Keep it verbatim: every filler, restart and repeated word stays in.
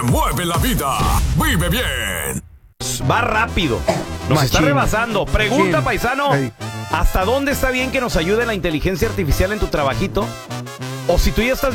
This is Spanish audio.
Mueve la vida. Vive bien. Va rápido. Nos Machín. está rebasando. Pregunta, Machín. paisano. Ey. ¿Hasta dónde está bien que nos ayude la inteligencia artificial en tu trabajito? O si tú ya estás